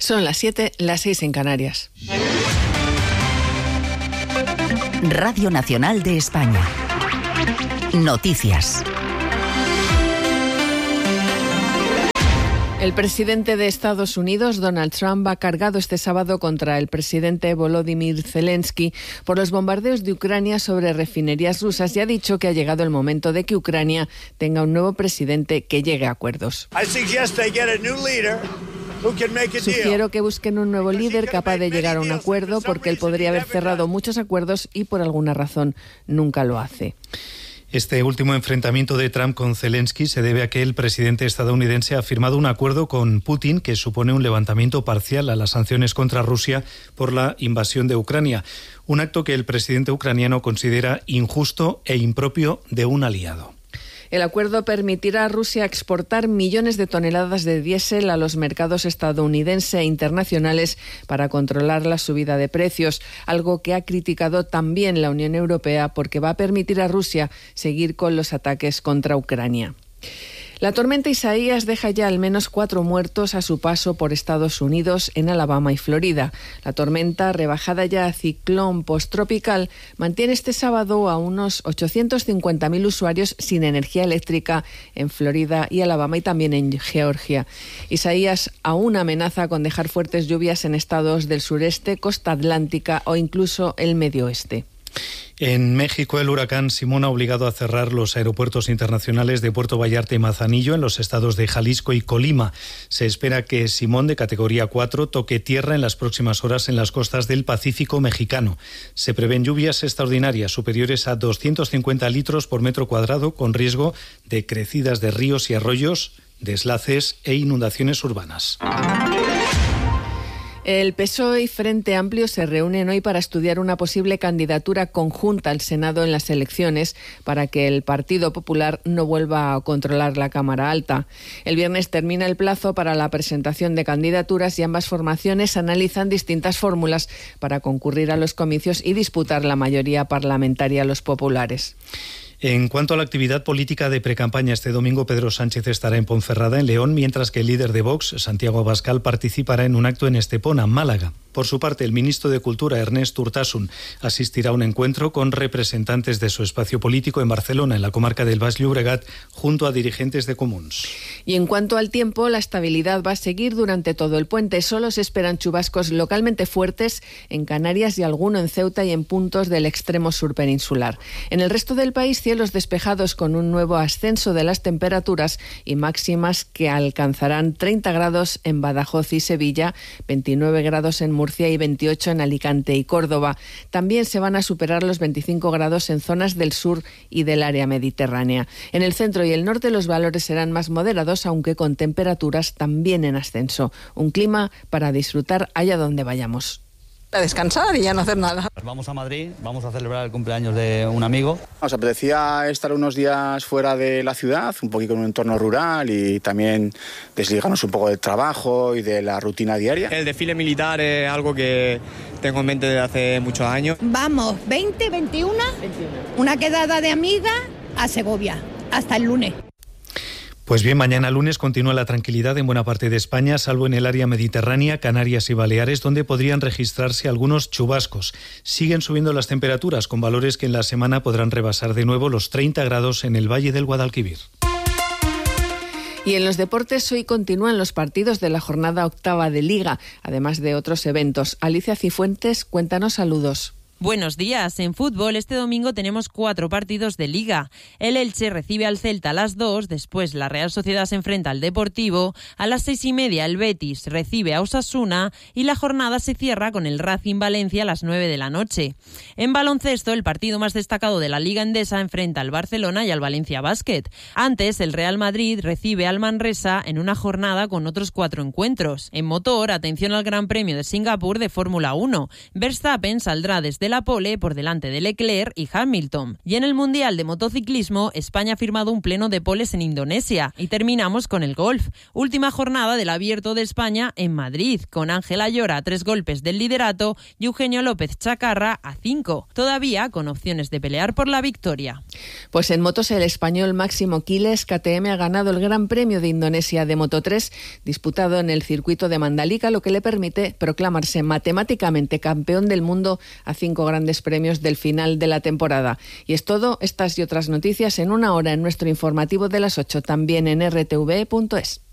Son las 7, las 6 en Canarias. Radio Nacional de España. Noticias. El presidente de Estados Unidos, Donald Trump, ha cargado este sábado contra el presidente Volodymyr Zelensky por los bombardeos de Ucrania sobre refinerías rusas y ha dicho que ha llegado el momento de que Ucrania tenga un nuevo presidente que llegue a acuerdos. Sugiero que busquen un nuevo líder capaz de llegar a un acuerdo porque él podría haber cerrado muchos acuerdos y por alguna razón nunca lo hace. Este último enfrentamiento de Trump con Zelensky se debe a que el presidente estadounidense ha firmado un acuerdo con Putin que supone un levantamiento parcial a las sanciones contra Rusia por la invasión de Ucrania, un acto que el presidente ucraniano considera injusto e impropio de un aliado. El acuerdo permitirá a Rusia exportar millones de toneladas de diésel a los mercados estadounidense e internacionales para controlar la subida de precios, algo que ha criticado también la Unión Europea porque va a permitir a Rusia seguir con los ataques contra Ucrania. La tormenta Isaías deja ya al menos 4 muertos a su paso por Estados Unidos en Alabama y Florida. La tormenta, rebajada ya a ciclón posttropical, mantiene este sábado a unos 850.000 usuarios sin energía eléctrica en Florida y Alabama y también en Georgia. Isaías aún amenaza con dejar fuertes lluvias en estados del sureste, costa atlántica o incluso el medio oeste. En México, el huracán Simón ha obligado a cerrar los aeropuertos internacionales de Puerto Vallarta y Manzanillo en los estados de Jalisco y Colima. Se espera que Simón, de categoría 4, toque tierra en las próximas horas en las costas del Pacífico mexicano. Se prevén lluvias extraordinarias superiores a 250 litros por metro cuadrado, con riesgo de crecidas de ríos y arroyos, deslaces e inundaciones urbanas. El PSOE y Frente Amplio se reúnen hoy para estudiar una posible candidatura conjunta al Senado en las elecciones para que el Partido Popular no vuelva a controlar la Cámara Alta. El viernes termina el plazo para la presentación de candidaturas y ambas formaciones analizan distintas fórmulas para concurrir a los comicios y disputar la mayoría parlamentaria a los populares. En cuanto a la actividad política de precampaña, este domingo Pedro Sánchez estará en Ponferrada, en León, mientras que el líder de Vox, Santiago Abascal, participará en un acto en Estepona, Málaga. Por su parte, el ministro de Cultura, Ernest Urtasun, asistirá a un encuentro con representantes de su espacio político en Barcelona, en la comarca del Baix Llobregat, junto a dirigentes de Comuns. Y en cuanto al tiempo, la estabilidad va a seguir durante todo el puente. Solo se esperan chubascos localmente fuertes en Canarias y alguno en Ceuta y en puntos del extremo sur peninsular. En el resto del país, cielos despejados con un nuevo ascenso de las temperaturas y máximas que alcanzarán 30 grados en Badajoz y Sevilla, 29 grados en Murcia y 28 en Alicante y Córdoba. También se van a superar los 25 grados en zonas del sur y del área mediterránea. En el centro y el norte los valores serán más moderados, aunque con temperaturas también en ascenso. Un clima para disfrutar allá donde vayamos. A descansar y ya no hacer nada. Vamos a Madrid, vamos a celebrar el cumpleaños de un amigo. Nos apetecía estar unos días fuera de la ciudad, un poquito en un entorno rural y también desligarnos un poco del trabajo y de la rutina diaria. El desfile militar es algo que tengo en mente desde hace muchos años. Vamos, 21, una quedada de amigas a Segovia, hasta el lunes. Pues bien, mañana lunes continúa la tranquilidad en buena parte de España, salvo en el área mediterránea, Canarias y Baleares, donde podrían registrarse algunos chubascos. Siguen subiendo las temperaturas, con valores que en la semana podrán rebasar de nuevo los 30 grados en el Valle del Guadalquivir. Y en los deportes hoy continúan los partidos de la jornada octava de Liga, además de otros eventos. Alicia Cifuentes, cuéntanos, saludos. Buenos días. En fútbol, este domingo tenemos 4 partidos de Liga. El Elche recibe al Celta a las 2, después la Real Sociedad se enfrenta al Deportivo, a las 6:30 el Betis recibe a Osasuna y la jornada se cierra con el Racing Valencia a las 9 de la noche. En baloncesto, el partido más destacado de la Liga Endesa enfrenta al Barcelona y al Valencia Basket. Antes, el Real Madrid recibe al Manresa en una jornada con otros 4 encuentros. En motor, atención al Gran Premio de Singapur de Fórmula 1. Verstappen saldrá desde la pole por delante de Leclerc y Hamilton. Y en el Mundial de Motociclismo, España ha firmado un pleno de poles en Indonesia. Y terminamos con el golf. Última jornada del Abierto de España en Madrid, con Ángel Ayora a 3 golpes del liderato y Eugenio López Chacarra a 5. Todavía con opciones de pelear por la victoria. Pues en motos el español Máximo Quiles KTM ha ganado el Gran Premio de Indonesia de Moto3, disputado en el circuito de Mandalika, lo que le permite proclamarse matemáticamente campeón del mundo a 5 grandes premios del final de la temporada. Y es todo, estas y otras noticias en una hora en nuestro informativo de las 8, también en rtv.es.